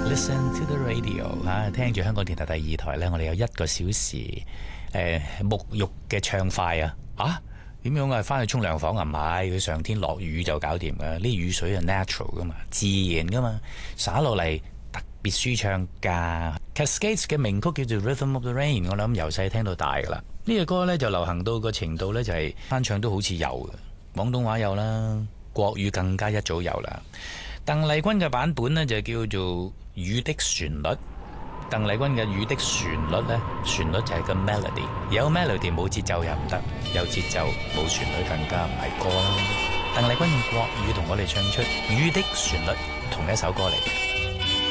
Listen to the radio 聽住香港電台第二台呢，我哋有1個小時沐浴嘅暢快啊！點樣啊？翻去沖涼房啊？唔係，佢上天落雨就搞掂噶。啲雨水係 natural 噶嘛，自然噶嘛，灑落嚟特別舒暢噶。Cascades 嘅名曲叫做 Rhythm of the Rain， 我諗由細聽到大噶啦。呢個歌呢，就流行到個程度呢，就係翻唱都好似有嘅，廣東話有啦，國語更加一早有啦。鄧麗君嘅版本呢，就叫做《雨的旋律》。鄧麗君嘅《雨的旋律》呢，旋律就係個 melody， 有 melody 冇節奏又唔得，有節奏冇旋律更加唔係歌啦。鄧麗君用國語同我哋唱出《雨的旋律》，同一首歌嚟。